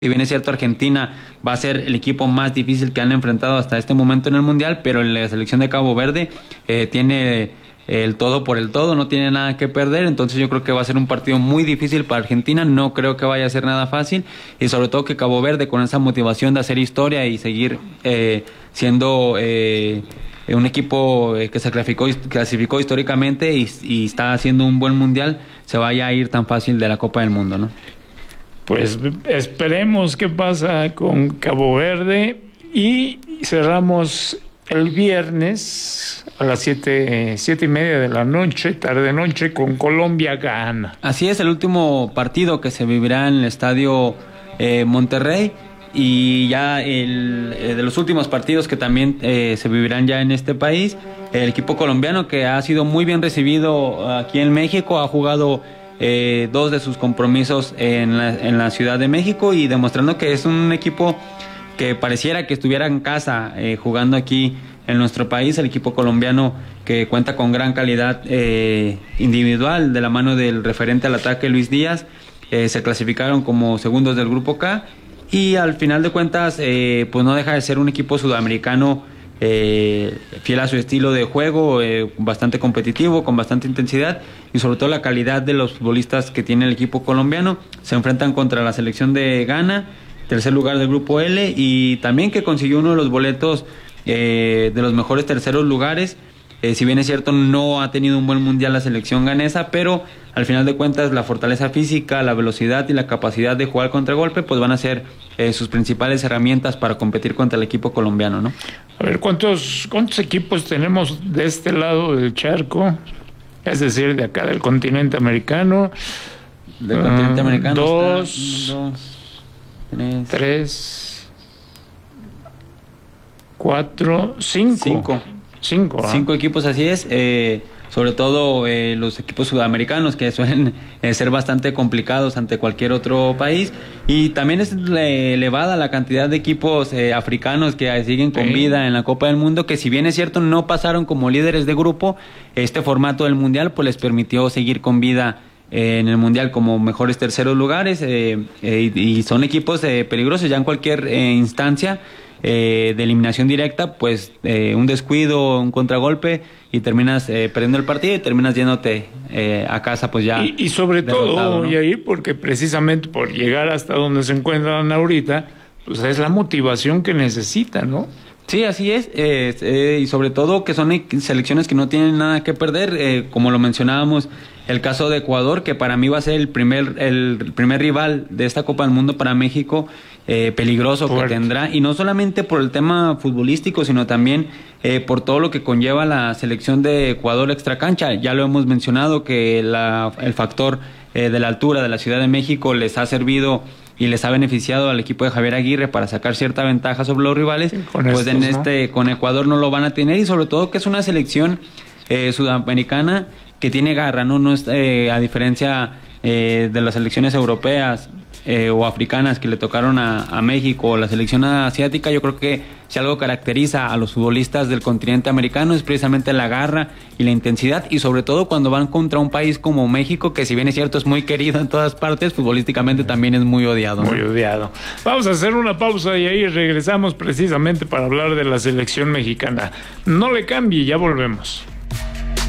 Si bien es cierto, Argentina va a ser el equipo más difícil que han enfrentado hasta este momento en el Mundial, pero la selección de Cabo Verde tiene el todo por el todo, no tiene nada que perder, entonces yo creo que va a ser un partido muy difícil para Argentina, no creo que vaya a ser nada fácil, y sobre todo que Cabo Verde, con esa motivación de hacer historia y seguir siendo un equipo que se clasificó históricamente y está haciendo un buen Mundial, se vaya a ir tan fácil de la Copa del Mundo, ¿no? Pues esperemos qué pasa con Cabo Verde y cerramos el viernes a las 7:30 de la noche, tarde-noche, con Colombia-Ghana. Así es, el último partido que se vivirá en el Estadio Monterrey y ya de los últimos partidos que también se vivirán ya en este país. El equipo colombiano, que ha sido muy bien recibido aquí en México, ha jugado dos de sus compromisos en la Ciudad de México y demostrando que es un equipo que pareciera que estuviera en casa jugando aquí en nuestro país. El equipo colombiano, que cuenta con gran calidad individual de la mano del referente al ataque Luis Díaz, se clasificaron como segundos del Grupo K y al final de cuentas pues no deja de ser un equipo sudamericano fiel a su estilo de juego, bastante competitivo, con bastante intensidad y sobre todo la calidad de los futbolistas que tiene el equipo colombiano. Se enfrentan contra la selección de Ghana, tercer lugar del Grupo L, y también que consiguió uno de los boletos de los mejores terceros lugares. Si bien es cierto, no ha tenido un buen mundial la selección ganesa, pero al final de cuentas la fortaleza física, la velocidad y la capacidad de jugar contragolpe pues van a ser sus principales herramientas para competir contra el equipo colombiano, ¿no? A ver, ¿cuántos equipos tenemos de este lado del charco? Es decir, de acá del continente americano. Del continente americano dos, tres, cuatro, cinco. Cinco equipos, así es. Sobre todo los equipos sudamericanos, que suelen ser bastante complicados ante cualquier otro país, y también es elevada la cantidad de equipos africanos que siguen con vida en la Copa del Mundo, que si bien es cierto no pasaron como líderes de grupo, este formato del Mundial pues les permitió seguir con vida en el Mundial como mejores terceros lugares, y son equipos peligrosos ya en cualquier instancia de eliminación directa, pues un descuido, un contragolpe y terminas perdiendo el partido y terminas yéndote a casa pues ya y sobre todo, ¿no? Y ahí porque precisamente por llegar hasta donde se encuentran ahorita, pues es la motivación que necesitan, ¿no? Sí, así es, y sobre todo que son selecciones que no tienen nada que perder, como lo mencionábamos, el caso de Ecuador, que para mí va a ser el primer rival de esta Copa del Mundo para México, peligroso que tendrá, y no solamente por el tema futbolístico, sino también por todo lo que conlleva la selección de Ecuador extracancha. Ya lo hemos mencionado que el factor de la altura de la Ciudad de México les ha servido y les ha beneficiado al equipo de Javier Aguirre para sacar cierta ventaja sobre los rivales, pues con Ecuador no lo van a tener, y sobre todo que es una selección sudamericana que tiene garra, no es a diferencia de las selecciones europeas o africanas que le tocaron a México, o la selección asiática. Yo creo que si algo caracteriza a los futbolistas del continente americano es precisamente la garra y la intensidad, y sobre todo cuando van contra un país como México, que si bien es cierto es muy querido en todas partes, futbolísticamente también es muy odiado, ¿no? Muy odiado. Vamos a hacer una pausa y ahí regresamos precisamente para hablar de la selección mexicana. No le cambie, ya volvemos.